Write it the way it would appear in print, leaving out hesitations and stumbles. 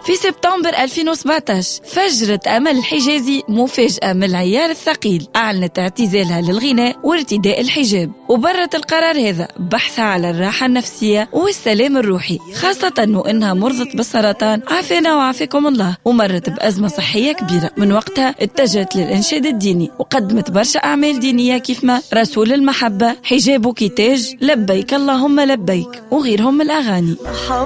في سبتمبر 2017 فجرت أمل الحجازي مفاجأة من العيار الثقيل، أعلنت اعتزالها للغناء وارتداء الحجاب، وبرت القرار هذا بحثها على الراحة النفسية والسلام الروحي، خاصة أنها مرضت بالسرطان عافانا وعافاكم الله، ومرت بأزمة صحية كبيرة. من وقتها اتجهت للإنشاد الديني وقدمت برشا أعمال دينية كيف ما رسول المحبة، حجابك تاج، لبيك اللهم لبيك، وغيرهم من الأغاني.